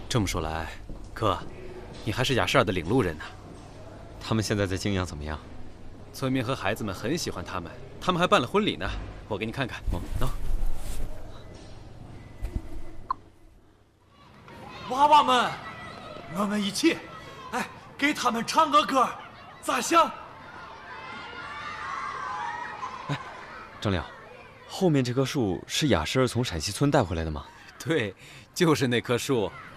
这么说来，哥，你还是雅舍尔的领路人呢。 他们现在在泾阳怎么样？ 村民和孩子们很喜欢他们，他们还办了婚礼呢。我给你看看。喏。 娃娃们，我们一起，给他们唱个歌，咋想？ 张亮，后面这棵树是雅舍尔从陕西村带回来的吗？ 对，就是那棵树。